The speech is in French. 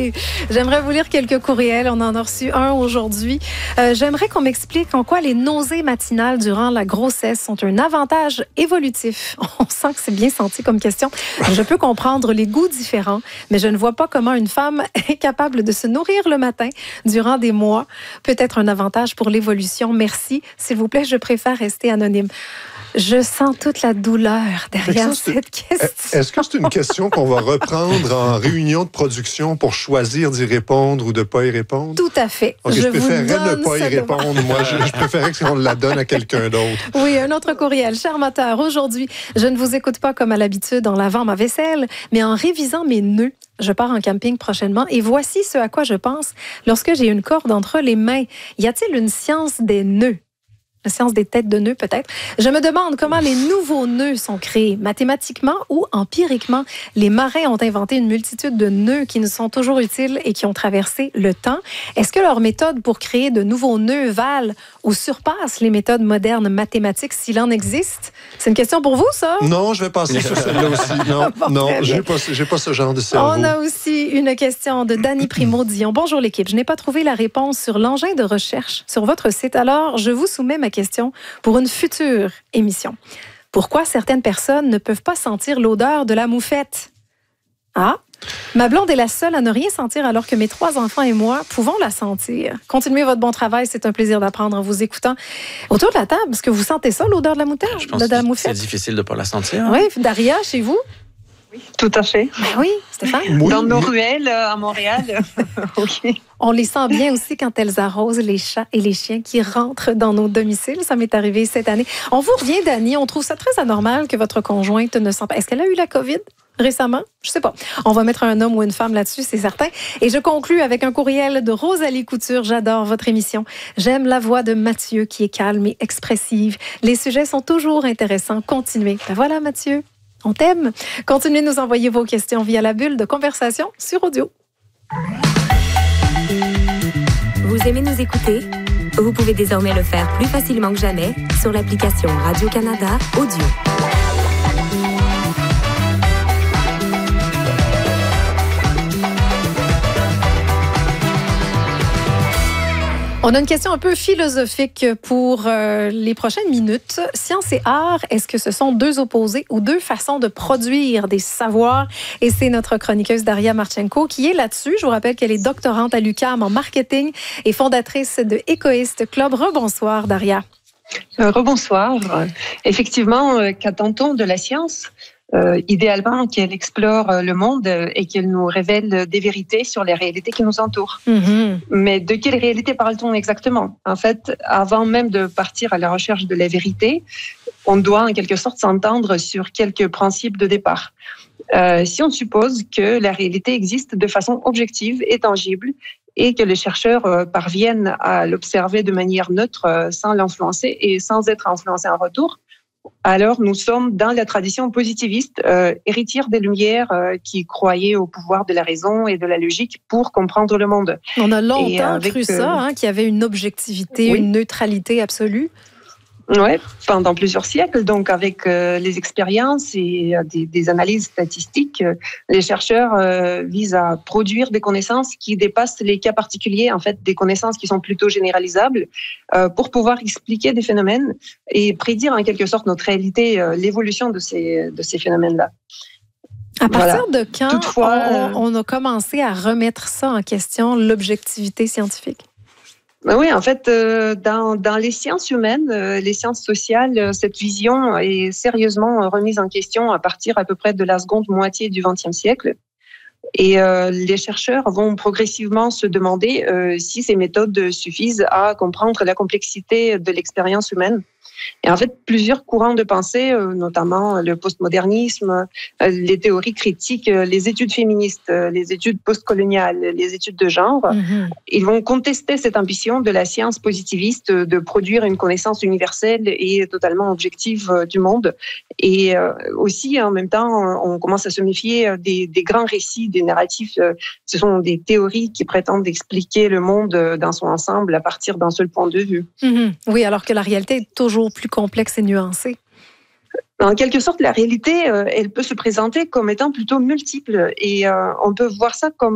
Oui, j'aimerais vous lire quelques courriels. On en a reçu un aujourd'hui. J'aimerais qu'on m'explique en quoi les nausées matinales durant la grossesse sont un avantage évolutif. On sent que c'est bien senti comme question. Je peux comprendre les goûts différents, mais je ne vois pas comment une femme incapable de se nourrir le matin durant des mois peut être un avantage pour l'évolution. Merci. S'il vous plaît, je préfère rester anonyme. Je sens toute la douleur derrière cette question. Est-ce que c'est une question qu'on va reprendre en réunion de production pour choisir d'y répondre ou de ne pas y répondre? Tout à fait. Okay, je préférerais ne pas y répondre. Moi, je préférerais qu'on la donne à quelqu'un d'autre. Oui, un autre courriel. Cher moteur, aujourd'hui, je ne vous écoute pas comme à l'habitude en lavant ma vaisselle, mais en révisant mes nœuds. Je pars en camping prochainement et voici ce à quoi je pense lorsque j'ai une corde entre les mains. Y a-t-il une science des nœuds? La science des têtes de nœuds, peut-être. Je me demande comment les nouveaux nœuds sont créés, mathématiquement ou empiriquement. Les marins ont inventé une multitude de nœuds qui nous sont toujours utiles et qui ont traversé le temps. Est-ce que leurs méthodes pour créer de nouveaux nœuds valent ou surpassent les méthodes modernes mathématiques s'il en existe? C'est une question pour vous, ça? Non, je vais passer sur celle-là aussi. Non, bon, non, j'ai pas ce genre de cerveau. On a aussi une question de Dany Primo-Dion. Bonjour l'équipe, je n'ai pas trouvé la réponse sur l'engin de recherche sur votre site. Alors, je vous soumets ma question pour une future émission. Pourquoi certaines personnes ne peuvent pas sentir l'odeur de la moufette? Ah, ma blonde est la seule à ne rien sentir alors que mes 3 enfants et moi pouvons la sentir. Continuez votre bon travail, c'est un plaisir d'apprendre en vous écoutant. Autour de la table, est-ce que vous sentez ça, l'odeur de la moutarde? Je pense que c'est difficile de ne pas la sentir. Oui, Daria, chez vous? Oui, tout à fait. Ben oui, Stéphane? Oui, dans nos ruelles à Montréal. OK. On les sent bien aussi quand elles arrosent les chats et les chiens qui rentrent dans nos domiciles. Ça m'est arrivé cette année. On vous revient, Dany. On trouve ça très anormal que votre conjointe ne sent pas. Est-ce qu'elle a eu la COVID récemment? Je sais pas. On va mettre un homme ou une femme là-dessus, c'est certain. Et je conclus avec un courriel de Rosalie Couture. J'adore votre émission. J'aime la voix de Mathieu qui est calme et expressive. Les sujets sont toujours intéressants. Continuez. Ben voilà, Mathieu. On t'aime. Continuez de nous envoyer vos questions via la bulle de conversation sur audio. Vous aimez nous écouter? Vous pouvez désormais le faire plus facilement que jamais sur l'application Radio-Canada Audio. On a une question un peu philosophique pour les prochaines minutes. Science et art, est-ce que ce sont 2 opposés ou 2 façons de produire des savoirs? Et c'est notre chroniqueuse Daria Marchenko qui est là-dessus. Je vous rappelle qu'elle est doctorante à l'UQAM en marketing et fondatrice de Écoïste Club. Rebonsoir, Daria. Rebonsoir. Effectivement, qu'attend-on de la science? Idéalement, qu'elle explore le monde et qu'elle nous révèle des vérités sur les réalités qui nous entourent. Mm-hmm. Mais de quelle réalité parle-t-on exactement? En fait, avant même de partir à la recherche de la vérité, on doit en quelque sorte s'entendre sur quelques principes de départ. Si on suppose que la réalité existe de façon objective et tangible, et que les chercheurs parviennent à l'observer de manière neutre, sans l'influencer et sans être influencés en retour, alors nous sommes dans la tradition positiviste, héritière des Lumières, qui croyait au pouvoir de la raison et de la logique pour comprendre le monde. On a longtemps cru ça, qu'il y avait une objectivité, une neutralité absolue. Oui, pendant plusieurs siècles. Donc, avec les expériences et des analyses statistiques, les chercheurs visent à produire des connaissances qui dépassent les cas particuliers, en fait, des connaissances qui sont plutôt généralisables, pour pouvoir expliquer des phénomènes et prédire en quelque sorte notre réalité, l'évolution de ces phénomènes-là. À partir de quand Toutefois, on a commencé à remettre ça en question, l'objectivité scientifique? Oui, en fait, dans les sciences humaines, les sciences sociales, cette vision est sérieusement remise en question à partir à peu près de la seconde moitié du XXe siècle. Et les chercheurs vont progressivement se demander si ces méthodes suffisent à comprendre la complexité de l'expérience humaine. Et en fait, plusieurs courants de pensée, notamment le postmodernisme, les théories critiques, les études féministes, les études postcoloniales, les études de genre, ils vont contester cette ambition de la science positiviste de produire une connaissance universelle et totalement objective du monde. Et aussi, en même temps, on commence à se méfier des grands récits, des narratifs. Ce sont des théories qui prétendent expliquer le monde dans son ensemble à partir d'un seul point de vue. Oui, alors que la réalité est toujours plus complexe et nuancée. En quelque sorte, la réalité, elle peut se présenter comme étant plutôt multiple et on peut voir ça comme